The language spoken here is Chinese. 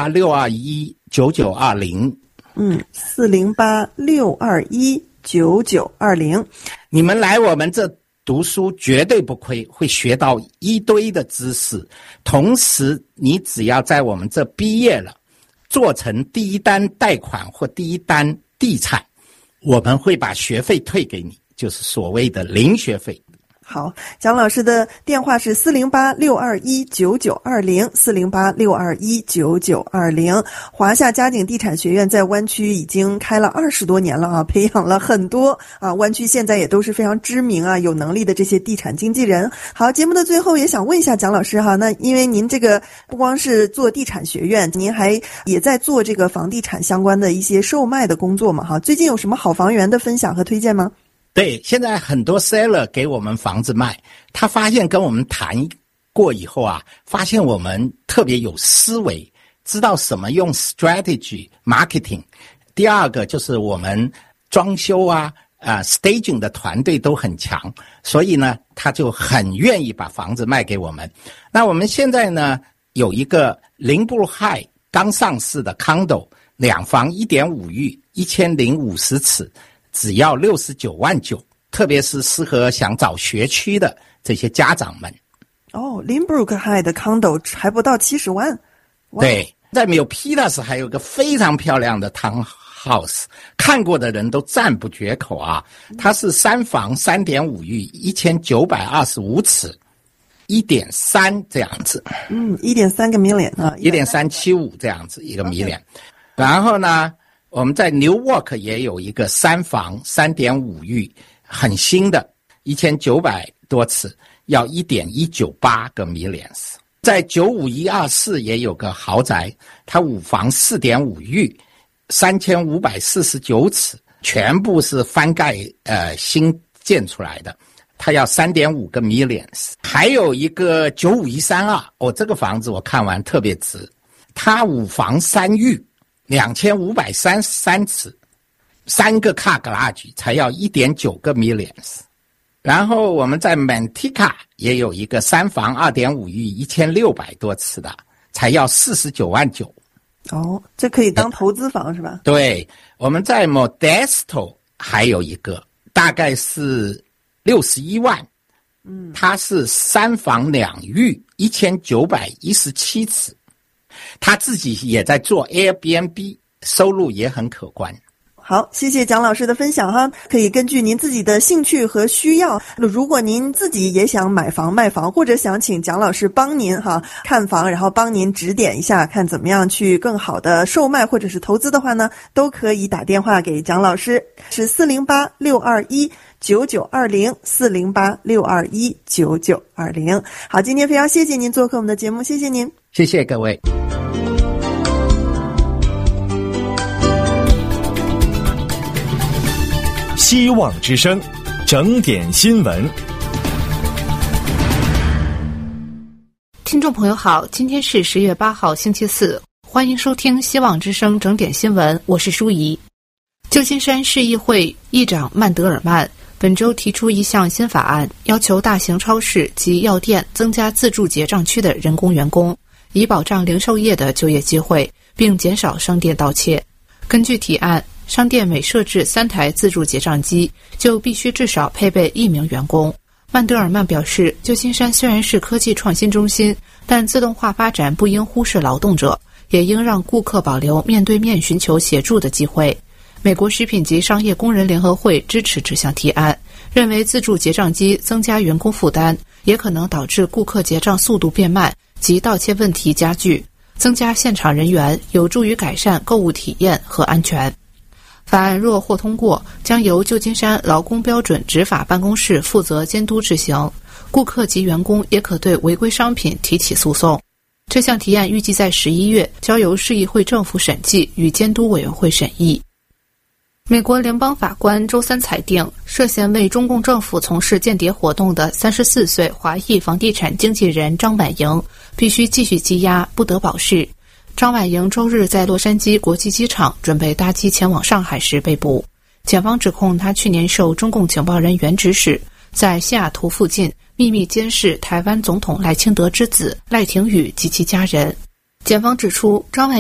408-621-9920。 408-621-9920。 你们来我们这读书绝对不亏，会学到一堆的知识。同时，你只要在我们这毕业了，做成第一单贷款或第一单地产，我们会把学费退给你，就是所谓的零学费。 好，蒋老师的电话是408-621-9920 408-621-9920。华夏嘉景地产学院在湾区已经开了20多年了啊，培养了很多湾区现在也都是非常知名有能力的这些地产经纪人。好，节目的最后也想问一下蒋老师那因为您这个不光是做地产学院，您还也在做这个房地产相关的一些售卖的工作嘛最近有什么好房源的分享和推荐吗？ 对，现在很多 seller 给我们房子卖，他发现跟我们谈过以后发现我们特别有思维，知道什么用 strategy marketing。第二个就是我们装修staging 的团队都很强，所以呢，他就很愿意把房子卖给我们。那我们现在呢，有一个林布海刚上市的 condo， 2房 1.5 浴1050尺，只要69.9万，特别是适合想找学区的这些家长们。 Lynbrook High 的 condo 还不到70万。 对，在Milpitas还有个非常漂亮的 townhouse， 看过的人都赞不绝口它是3房 3.5 浴1925尺，1.3这样子。 1.3个 million 1.375这样子一个 million。然后呢，我们在 Newark 也有一个3房 3.5 浴，很新的，1900多尺，要 1.198个 millions。在95124也有个豪宅，它5房 4.5 浴，3549尺，全部是翻盖新建出来的，它要 3.5个 millions。还有一个95132，这个房子我看完特别值，它5房3浴2533尺，3个 car garage 才要 1.9个 millions。然后我们在 Manteca 也有一个3房 2.5 浴1600多尺的，才要49.9万。 这可以当投资房是吧？ 对，我们在 Modesto 还有一个，大概是61万。它是3房2浴1917尺。他自己也在做 Airbnb， 收入也很可观。 好，谢谢蒋老师的分享可以根据您自己的兴趣和需要，如果您自己也想买房卖房，或者想请蒋老师帮您看房，然后帮您指点一下看怎么样去更好的售卖或者是投资的话呢，都可以打电话给蒋老师，是408-621-9920 408-621-9920。好，今天非常谢谢您做客我们的节目，谢谢您。 谢谢各位。 希望之声，整点新闻。 听众朋友好，今天是10月8号星期四，欢迎收听希望之声整点新闻，我是舒怡。旧金山市议会议长曼德尔曼本周提出一项新法案，要求大型超市及药店增加自助结账区的人工员工，以保障零售业的就业机会，并减少商店盗窃。根据提案，商店每设置3台自助结账机，就必须至少配备1名员工。曼德尔曼表示，旧金山虽然是科技创新中心，但自动化发展不应忽视劳动者，也应让顾客保留面对面寻求协助的机会。美国食品及商业工人联合会支持这项提案，认为自助结账机增加员工负担，也可能导致顾客结账速度变慢及盗窃问题加剧。增加现场人员有助于改善购物体验和安全。法案若获通过，将由旧金山劳工标准执法办公室负责监督执行，顾客及员工也可对违规商品提起诉讼。这项提案预计在11月交由市议会政府审计与监督委员会审议。美国联邦法官周三裁定，涉嫌为中共政府从事间谍活动的34岁华裔房地产经纪人张婉莹必须继续羁押，不得保释。张婉莹周日在洛杉矶国际机场准备搭机前往上海时被捕。检方指控他去年受中共情报人员指使，在西雅图附近秘密监视台湾总统赖清德之子赖廷宇及其家人。检方指出，张婉